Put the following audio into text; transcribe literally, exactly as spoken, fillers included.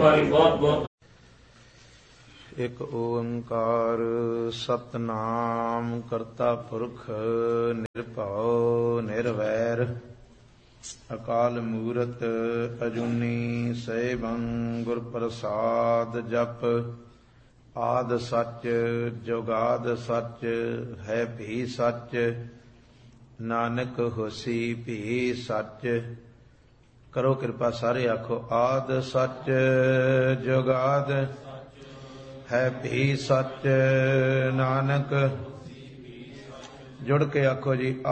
ਵਾਰੀ ਬਹੁਤ ਬਹੁਤ। ਇਕ ਓੰਕਾਰ ਸਤਿਨਾਮ ਕਰਤਾ ਪੁਰਖ ਨਿਰਭਉ ਨਿਰਵੈਰ ਅਕਾਲ ਮੂਰਤ ਅਜੂਨੀ ਸੈਭੰ ਗੁਰ ਪ੍ਰਸਾਦ ਜਪ। ਆਦ ਸੱਚ ਜੁਗਾਦ ਸੱਚ ਹੈ ਭੀ ਸੱਚ ਨਾਨਕ ਹੋਸੀ ਭੀ ਸੱਚ। ਕਰੋ ਕਿਰਪਾ ਸਾਰੇ ਆਖੋ ਆਦ ਸੱਚ ਜੁਗਾਦ ਹੈ ਭੀ ਸੱਚ ਨਾਨਕ। ਜੁੜ ਕੇ ਆਖੋ ਜੀ